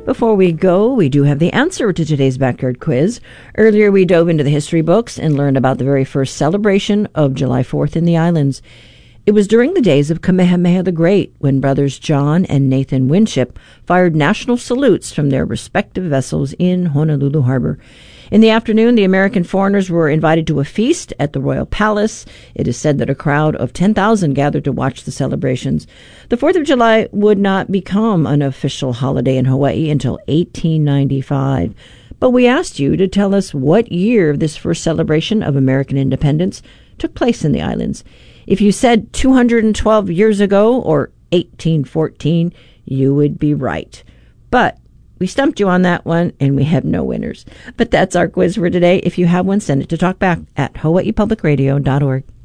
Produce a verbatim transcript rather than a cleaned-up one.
Before we go, we do have the answer to today's backyard quiz. Earlier, we dove into the history books and learned about the very first celebration of July fourth in the islands. It was during the days of Kamehameha the Great when brothers John and Nathan Winship fired national salutes from their respective vessels in Honolulu Harbor. In the afternoon, the American foreigners were invited to a feast at the Royal Palace. It is said that a crowd of ten thousand gathered to watch the celebrations. The fourth of July would not become an official holiday in Hawaii until eighteen ninety-five. But we asked you to tell us what year this first celebration of American independence took place in the islands. If you said two hundred twelve years ago or eighteen fourteen, you would be right. But we stumped you on that one, and we have no winners. But that's our quiz for today. If you have one, send it to talkback at hawaii public radio dot org.